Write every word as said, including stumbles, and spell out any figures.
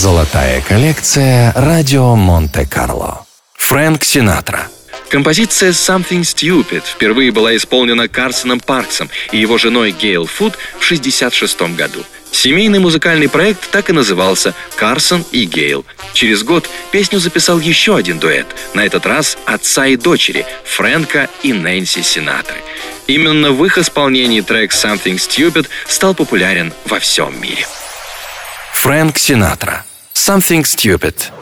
Золотая коллекция «Радио Монте-Карло». Фрэнк Синатра. Композиция «Something Stupid» впервые была исполнена Карсоном Парксом и его женой Гейл Фуд в шестьдесят шестом году. Семейный музыкальный проект так и назывался «Карсон и Гейл». Через год песню записал еще один дуэт, на этот раз отца и дочери Фрэнка и Нэнси Синатры. Именно в их исполнении трек «Something Stupid» стал популярен во всем мире. Фрэнк Синатра. «Something Stupid».